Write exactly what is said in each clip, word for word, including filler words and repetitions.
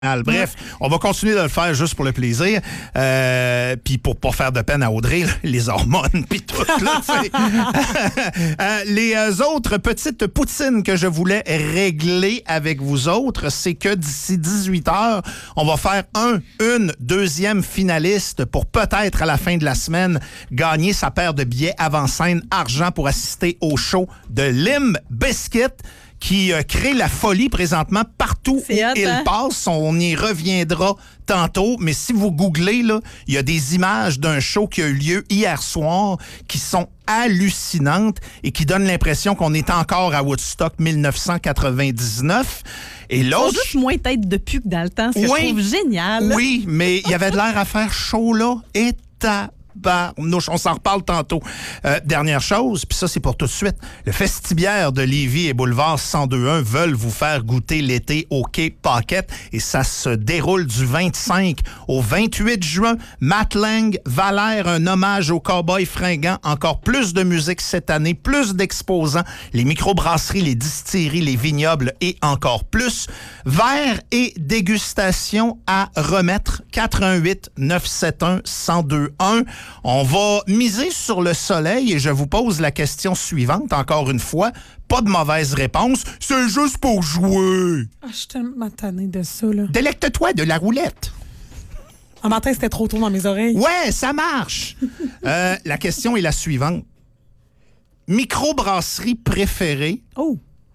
Bref, on va continuer de le faire juste pour le plaisir, euh, puis pour pas faire de peine à Audrey, là, les hormones, puis tout. Là, euh, les euh, autres petites poutines que je voulais régler avec vous autres, c'est que d'ici dix-huit heures, on va faire un, une deuxième finaliste pour peut-être à la fin de la semaine gagner sa paire de billets avant-scène argent pour assister au show de Limp Bizkit, qui euh, crée la folie présentement partout C'est où hot, il hein? passe. On y reviendra tantôt, mais si vous googlez, là, il y a des images d'un show qui a eu lieu hier soir qui sont hallucinantes et qui donnent l'impression qu'on est encore à Woodstock mille neuf cent quatre-vingt-dix-neuf. Et Ils ont l'autre... juste moins tête de pu que dans le temps, ce que Oui. je trouve génial. Oui, mais il y avait de l'air à faire chaud là. Et ta... Barnouche. On s'en reparle tantôt. Euh, dernière chose, puis ça, c'est pour tout de suite. Le Festibiaire de Lévis et Boulevard cent deux un veulent vous faire goûter l'été au Quai Paquette et ça se déroule du vingt-cinq au vingt-huit juin. Matt Lang, Valère, un hommage aux cowboys fringants. Encore plus de musique cette année, plus d'exposants, les microbrasseries, les distilleries, les vignobles et encore plus. Verre et dégustation à remettre. quatre un huit neuf sept un un zéro deux un. On va miser sur le soleil et je vous pose la question suivante, encore une fois. Pas de mauvaise réponse, c'est juste pour jouer. Ah, je suis tellement tannée de ça, là. Délecte-toi de la roulette. En matin, c'était trop tôt dans mes oreilles. Ouais, ça marche. euh, la question est la suivante. Microbrasserie préférée Oh.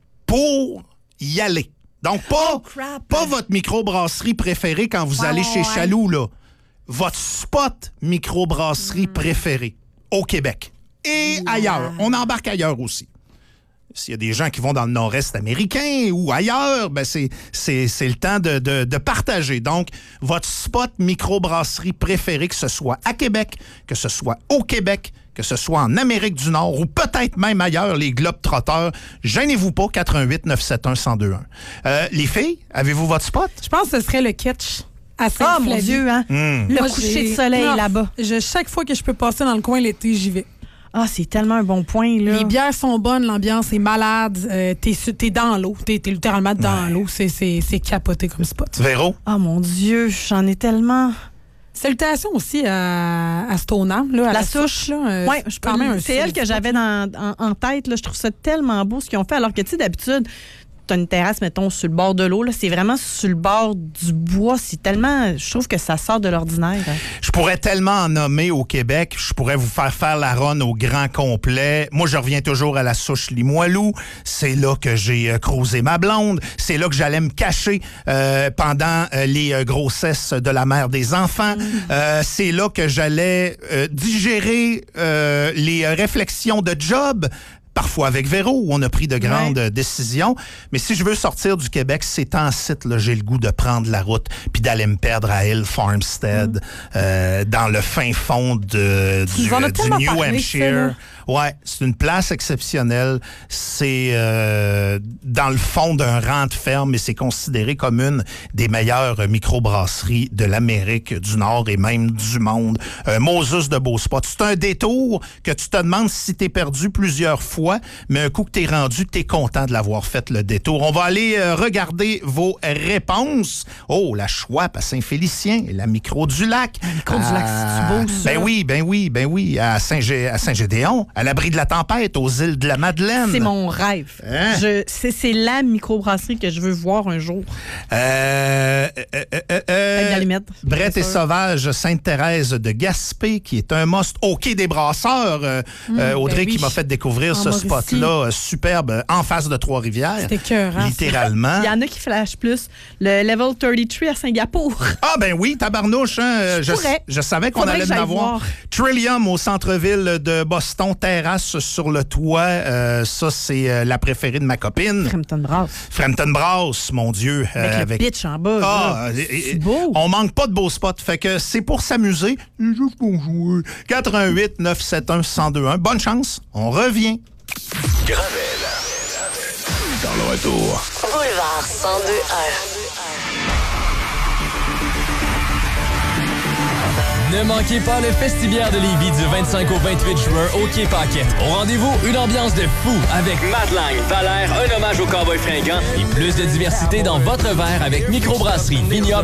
pour y aller. Donc, pas, Oh, crap. pas votre microbrasserie préférée quand vous Ouais, allez ouais, chez ouais. Chaloux, là. Votre spot microbrasserie Mm. préférée au Québec et ailleurs. On embarque ailleurs aussi. S'il y a des gens qui vont dans le nord-est américain ou ailleurs, ben c'est, c'est, c'est le temps de, de, de partager. Donc, votre spot microbrasserie préférée, que ce soit à Québec, que ce soit au Québec, que ce soit en Amérique du Nord ou peut-être même ailleurs, les Globetrotters, gênez-vous pas, quatre un huit neuf sept un un zéro deux un. Euh, les filles, avez-vous votre spot? Je pense que ce serait le catch à Oh Saint-Flavie. mon Dieu, hein? Mmh. Le Moi, coucher j'ai- de soleil Non, là-bas. Je, chaque fois que je peux passer dans le coin l'été, j'y vais. Ah, c'est tellement un bon point, là. Les bières sont bonnes, l'ambiance est malade. Euh, t'es, su- t'es dans l'eau. T'es, t'es littéralement dans Ouais. l'eau. C'est, c'est, c'est capoté comme spot. Véro? Ah, mon Dieu, j'en ai tellement... Salutations aussi à, à Stoneham, là, à la, La souche. Là, euh, Oui, c'est quand même un c'est elle que spot. j'avais dans, en, en tête. Là. Je trouve ça tellement beau ce qu'ils ont fait. Alors que, tu sais, d'habitude, tu as une terrasse, mettons, sur le bord de l'eau. Là. C'est vraiment sur le bord du bois. C'est tellement... Je trouve que ça sort de l'ordinaire. Hein. Je pourrais tellement en nommer au Québec. Je pourrais vous faire faire la run au grand complet. Moi, je reviens toujours à la souche Limoilou. C'est là que j'ai euh, croisé ma blonde. C'est là que j'allais me cacher euh, pendant euh, les euh, grossesses de la mère des enfants. Euh, c'est là que j'allais euh, digérer euh, les euh, réflexions de job. Parfois avec Véro, où on a pris de grandes Ouais. décisions. Mais si je veux sortir du Québec, c'est en site, là, j'ai le goût de prendre la route puis d'aller me perdre à Hill Farmstead, mm. euh, dans le fin fond de, Tu du, nous en as euh, du tellement New parlé, Hampshire. ça, là. Ouais, c'est une place exceptionnelle. C'est euh, dans le fond d'un rang de ferme et c'est considéré comme une des meilleures microbrasseries de l'Amérique du Nord et même du monde. Euh, Moses de beau spot. C'est un détour que tu te demandes si t'es perdu plusieurs fois, mais un coup que t'es rendu, t'es content de l'avoir fait le détour. On va aller euh, regarder vos réponses. Oh, la Chouape à Saint-Félicien, la micro du lac. La micro du lac, c'est-tu beau, ça? Ben oui, ben oui, ben oui. À Saint-Gé- à Saint-Gédéon, à l'abri de la tempête, aux îles de la Madeleine. C'est mon rêve. Hein? Je, c'est, c'est la microbrasserie que je veux voir un jour. Euh, euh, euh, euh, Peut-être la limite. Brett C'est et sûr. Sauvage, Sainte-Thérèse de Gaspé, qui est un must au Quai des Brasseurs. Euh, euh, Audrey ben oui. qui m'a fait découvrir En ce Mauricie. spot-là, euh, superbe, euh, en face de Trois-Rivières. C'était écœurant, ça. Littéralement. Il y en a qui flashent plus. Le level trente-trois à Singapour. Ah ben oui, tabarnouche, hein, euh, je, pourrais. je savais qu'on Faudrait allait que en j'aille avoir. voir. Trillium au centre-ville de Boston, terrasse sur le toit, euh, ça c'est euh, la préférée de ma copine. Frampton Brass. Frampton Brass, mon Dieu. Avec euh, le pitch en bas. Ah, là. et- et- c'est beau. On manque pas de beaux spots. Fait que c'est pour s'amuser. C'est juste pour jouer. quatre un huit neuf sept un un zéro deux un. Bonne chance. On revient. Gravel. Dans le retour. Boulevard cent deux un. Ne manquez pas le Festibiaire de Lévis du vingt-cinq au vingt-huit juin au Quai Paquette. Au rendez-vous, une ambiance de fou avec Matt Lang, Valère, un hommage au cowboy fringant et plus de diversité dans votre verre avec microbrasserie, vignoble